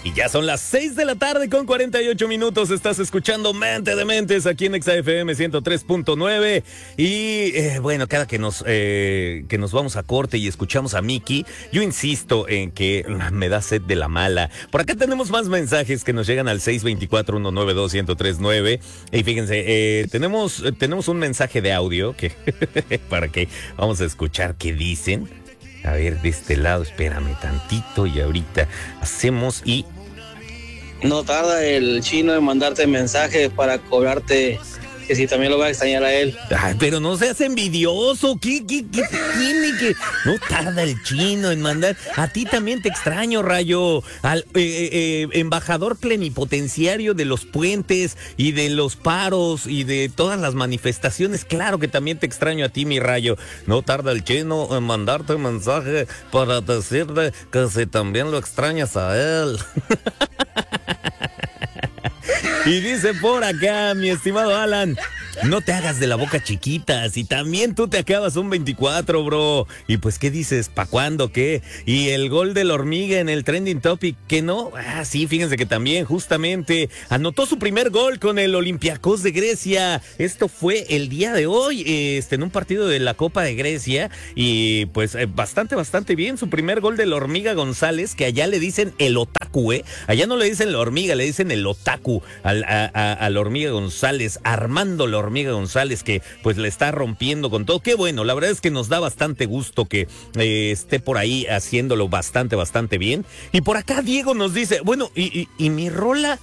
Y ya son las 6 de la tarde con 48 minutos. Estás escuchando Mente de Mentes aquí en XFM 103.9. Y bueno, cada que nos vamos a corte y escuchamos a Miki, yo insisto en que me da sed de la mala. Por acá tenemos más mensajes que nos llegan al 624-192-1039. Y fíjense, tenemos un mensaje de audio que para que vamos a escuchar qué dicen. A ver, de este lado, espérame tantito y ahorita hacemos y... No tarda el chino en mandarte mensajes para cobrarte que si también lo va a extrañar a él. Ay, pero no seas envidioso. ¿Qué tiene que...? No tarda el chino en mandar... A ti también te extraño, Rayo. Al embajador plenipotenciario de los puentes y de los paros y de todas las manifestaciones. Claro que también te extraño a ti, mi Rayo. No tarda el chino en mandarte mensaje para decirte que si también lo extrañas a él. Y dice por acá, mi estimado Alan, no te hagas de la boca chiquita, si también tú te acabas un 24, bro. Y pues, ¿qué dices? ¿Pa' cuándo? ¿Qué? Y el gol de la hormiga en el trending topic, ¿que no? Ah, sí, fíjense que también justamente anotó su primer gol con el Olympiacos de Grecia. Esto fue el día de hoy, en un partido de la Copa de Grecia. Y pues bastante bien. Su primer gol de la hormiga González, que allá le dicen el otaku, ¿eh? Allá no le dicen la hormiga, le dicen el otaku a la hormiga González, Armando la hormiga González, que pues le está rompiendo con todo. Qué bueno, la verdad es que nos da bastante gusto que esté por ahí haciéndolo bastante bien. Y por acá Diego nos dice, bueno, y mi rola,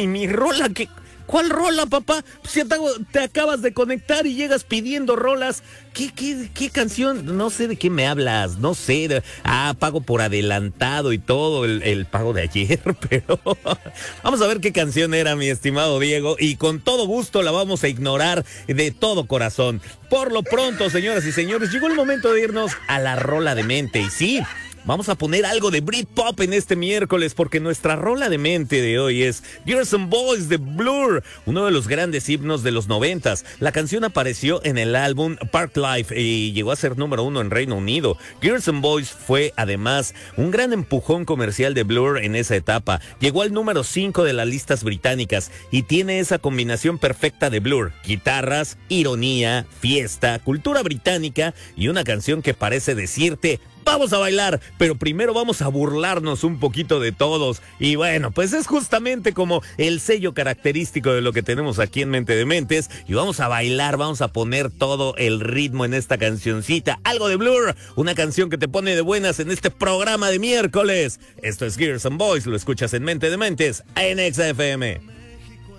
¿qué? ¿Cuál rola, papá? Si te acabas de conectar y llegas pidiendo rolas. ¿Qué canción? No sé de qué me hablas, no sé. Pago por adelantado y todo el pago de ayer, pero vamos a ver qué canción era, mi estimado Diego, y con todo gusto la vamos a ignorar de todo corazón. Por lo pronto, señoras y señores, llegó el momento de irnos a la rola de mente, y sí, vamos a poner algo de Britpop en este miércoles, porque nuestra rola de mente de hoy es Girls and Boys de Blur, uno de los grandes himnos de los 90s. La canción apareció en el álbum Parklife y llegó a ser número 1 en Reino Unido. Girls and Boys fue además un gran empujón comercial de Blur en esa etapa. Llegó al número 5 de las listas británicas y tiene esa combinación perfecta de Blur: guitarras, ironía, fiesta, cultura británica y una canción que parece decirte: vamos a bailar, pero primero vamos a burlarnos un poquito de todos. Y bueno, pues es justamente como el sello característico de lo que tenemos aquí en Mente de Mentes. Y vamos a bailar, vamos a poner todo el ritmo en esta cancioncita. Algo de Blur, una canción que te pone de buenas en este programa de miércoles. Esto es Girls and Boys, lo escuchas en Mente de Mentes, en XFM.